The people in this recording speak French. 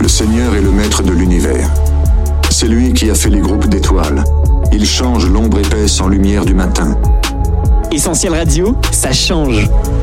Le Seigneur est le maître de l'univers. C'est lui qui a fait les groupes d'étoiles. Il change l'ombre épaisse en lumière du matin. Essentiel Radio, ça change.